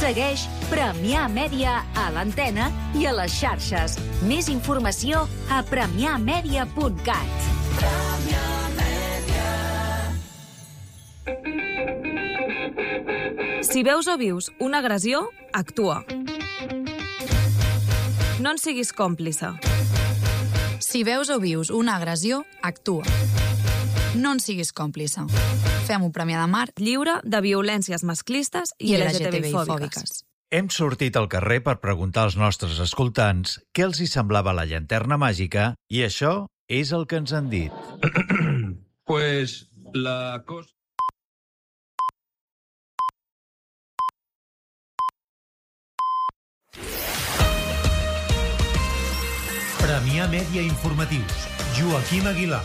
Segueix Premià Mèdia a l'antena i a les xarxes. Més informació a premiamedia.cat. Si veus o vius una agressió, actua. No en siguis còmplice. Si veus o vius una agressió, actua. No en siguis còmplice. Fem un Premià de Mar Lliure de violències masclistes i LGTBI-fòbiques. Hem sortit al carrer per preguntar als nostres escoltants què els hi semblava la llanterna màgica i això és el que ens han dit. Pues la cosa... Premià Mèdia Informatius. Joaquim Aguilar.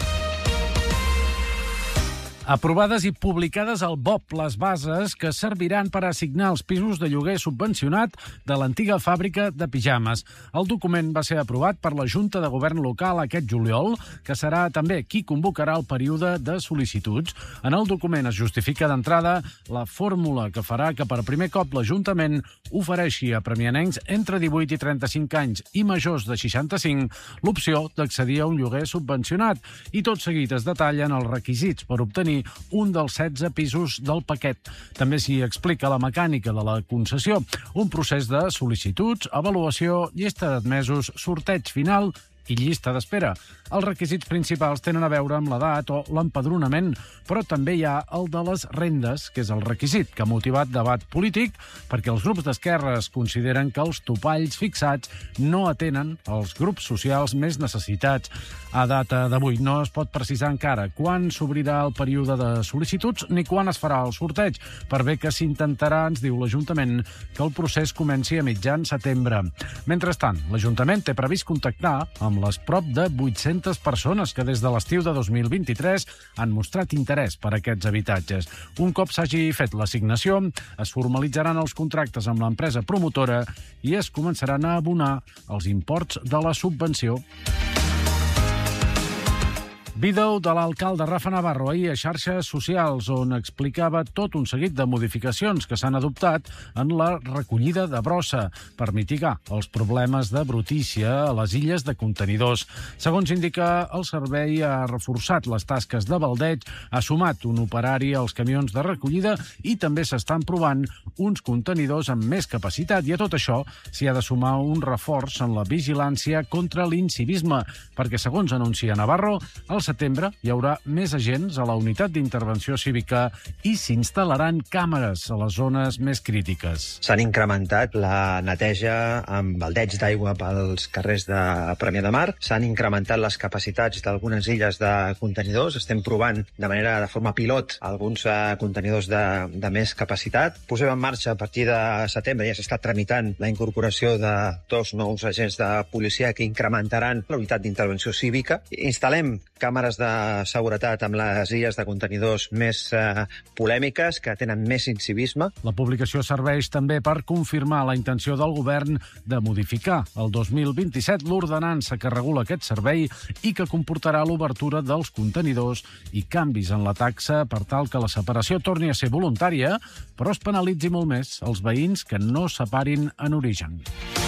Aprovades i publicades al BOP les bases que serviran per assignar els pisos de lloguer subvencionat de l'antiga fàbrica de pijames. El document va ser aprovat per la Junta de Govern local aquest juliol, que serà també qui convocarà el període de sol·licituds. En el document es justifica d'entrada la fórmula que farà que per primer cop l'Ajuntament ofereixi a premianencs entre 18 i 35 anys i majors de 65 l'opció d'accedir a un lloguer subvencionat. I tot seguit es detallen els requisits per obtenir un dels 16 pisos del paquet. També s'hi explica la mecànica de la concessió, un procés de sol·licituds, avaluació, llista d'admesos, sorteig final i llista d'espera. Els requisits principals tenen a veure amb l'edat o l'empadronament, però també hi ha el de les rendes, que és el requisit que ha motivat debat polític, perquè els grups d'esquerres consideren que els topalls fixats no atenen els grups socials més necessitats. A data d'avui no es pot precisar encara quan s'obrirà el període de sol·licituds ni quan es farà el sorteig, per bé que s'intentarà, ens diu l'Ajuntament, que el procés comenci a mitjan setembre. Mentrestant, l'Ajuntament té previst contactar amb les prop de 800 persones que des de l'estiu de 2023 han mostrat interès per aquests habitatges. Un cop s'hagi fet l'assignació, es formalitzaran els contractes amb l'empresa promotora i es començaran a abonar els imports de la subvenció. Vídeo de l'alcalde Rafa Navarro ahir a xarxes socials, on explicava tot un seguit de modificacions que s'han adoptat en la recollida de brossa per mitigar els problemes de brutícia a les illes de contenidors. Segons indica, el servei ha reforçat les tasques de baldeig, ha sumat un operari als camions de recollida i també s'estan provant uns contenidors amb més capacitat, i a tot això s'hi ha de sumar un reforç en la vigilància contra l'incivisme, perquè, segons anuncia Navarro, al setembre hi haurà més agents a la unitat d'intervenció cívica i s'instal·laran càmeres a les zones més crítiques. S'han incrementat la neteja amb baldeig d'aigua pels carrers de Premià de Mar, s'han incrementat les capacitats d'algunes illes de contenidors, estem provant de forma pilot alguns contenidors de més capacitat. Posem en marxa a partir de setembre, ja s'està tramitant la incorporació de 2 nous agents de policia que incrementaran la unitat d'intervenció cívica. Instal·lem càmeres de seguretat amb les illes de contenidors més polèmiques, que tenen més incivisme. La publicació serveix també per confirmar la intenció del govern de modificar el 2027 l'ordenança que regula aquest servei i que comportarà l'obertura dels contenidors i canvis en la taxa per tal que la separació torni a ser voluntària, però es penalitzi molt més els veïns que no separin en origen.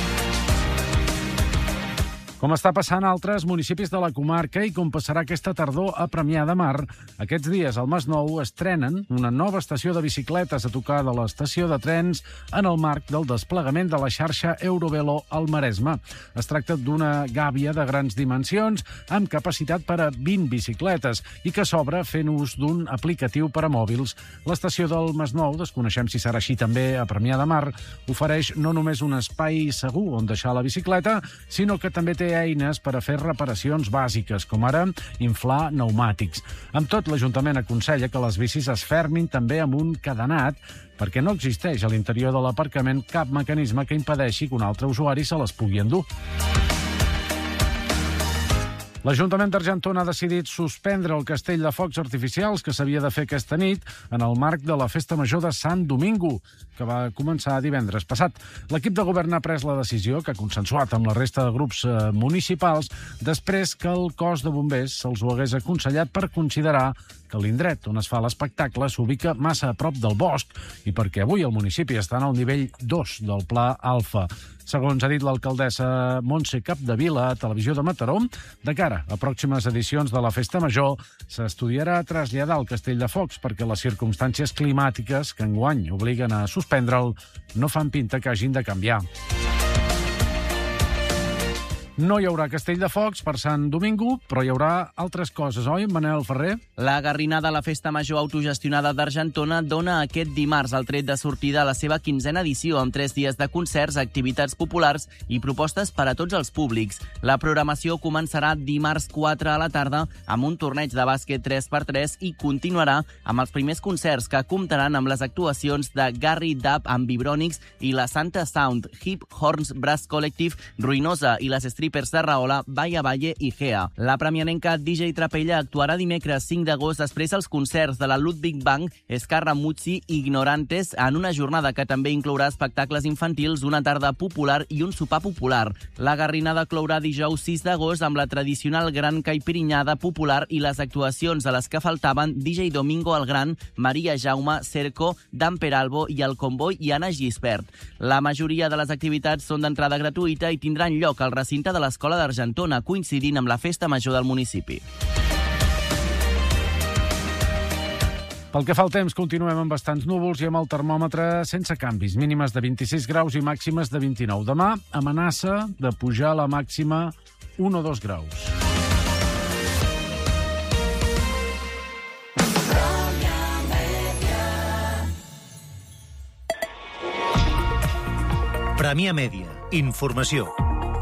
Com està passant a altres municipis de la comarca i com passarà aquesta tardor a Premià de Mar, aquests dies al Masnou estrenen una nova estació de bicicletes a tocar de l'estació de trens en el marc del desplegament de la xarxa Eurovelo al Maresme. Es tracta d'una gàbia de grans dimensions amb capacitat per a 20 bicicletes i que s'obre fent ús d'un aplicatiu per a mòbils. L'estació del Masnou, desconeixem si serà així també a Premià de Mar, ofereix no només un espai segur on deixar la bicicleta, sinó que també té eines per a fer reparacions bàsiques, com ara inflar pneumàtics. Amb tot, l'Ajuntament aconsella que les bicis es fermin també amb un cadenat, perquè no existeix a l'interior de l'aparcament cap mecanisme que impedeixi que un altre usuari se les pugui endur. L'Ajuntament d'Argentona ha decidit suspendre el castell de focs artificials que s'havia de fer aquesta nit en el marc de la Festa Major de Sant Domingo, que va començar divendres passat. L'equip de govern ha pres la decisió, que ha consensuat amb la resta de grups municipals, després que el cos de bombers se'ls ho hagués aconsellat per considerar que l'indret on es fa l'espectacle s'ubica massa a prop del bosc i perquè avui el municipi està en el nivell 2 del Pla Alfa. Segons ha dit l'alcaldessa Montse Capdevila a Televisió de Mataró, de cara a pròximes edicions de la Festa Major s'estudiarà traslladar el Castell de Focs perquè les circumstàncies climàtiques que enguany obliguen a suspendre'l no fan pinta que hagin de canviar. No hi haurà Castell de Focs per Sant Domingo, però hi haurà altres coses, oi, Manel Ferrer? La garrinada a la Festa Major autogestionada d'Argentona dona aquest dimarts el tret de sortida a la seva 15a edició, amb 3 dies de concerts, activitats populars i propostes per a tots els públics. La programació començarà dimarts 4 a la tarda amb un torneig de bàsquet 3x3 i continuarà amb els primers concerts que comptaran amb les actuacions de Garry Dub amb Vibronics i la Santa Sound, Hip Horns Brass Collective, Ruïnosa i les Strippers de Rahola, Vaya Valle i Gea. La premianenca DJ Trapella actuarà dimecres 5 d'agost després dels concerts de la Ludwig Bank, Escarramuzzi i Ignorantes en una jornada que també inclourà espectacles infantils, una tarda popular i un sopar popular. La garrinada clourà dijous 6 d'agost amb la tradicional gran caipirinada popular i les actuacions a les que faltaven DJ Domingo el Gran, Maria Jaume, Cerco, Dan Peralbo i el Convoy i Anna Gispert. La majoria de les activitats són d'entrada gratuïta i tindran lloc al recinte de l'Escola d'Argentona, coincidint amb la Festa Major del municipi. Pel que fa al temps, continuem amb bastants núvols i amb el termòmetre sense canvis, mínimes de 26 graus i màximes de 29. Demà amenaça de pujar la màxima 1 o 2 graus. Premià Mèdia. Informació.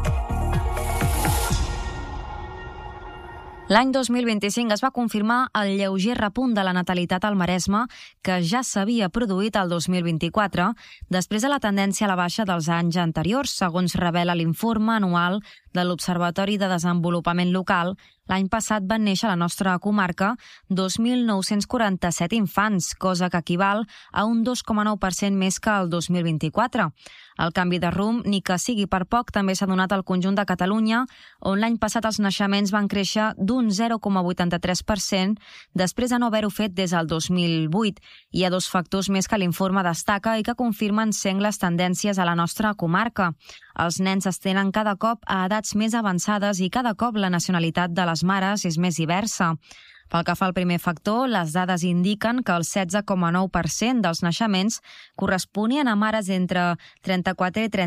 L'any 2025 es va confirmar el lleuger repunt de la natalitat al Maresme que ja s'havia produït al 2024, després de la tendència a la baixa dels anys anteriors, segons revela l'informe anual de l'Observatori de Desenvolupament Local. L'any passat van néixer a la nostra comarca 2.947 infants, cosa que equival a un 2,9% més que el 2024. El canvi de rumb, ni que sigui per poc, també s'ha donat al conjunt de Catalunya, on l'any passat els naixements van créixer d'un 0,83% després de no haver-ho fet des del 2008. Hi ha 2 factors més que l'informe destaca i que confirmen sengles tendències a la nostra comarca. Els nens es tenen cada cop a edats més avançades i cada cop la nacionalitat de les mares és més diversa. Pel que fa al primer factor, les dades indiquen que el 16,9% dels naixements corresponien a mares entre 34 i 30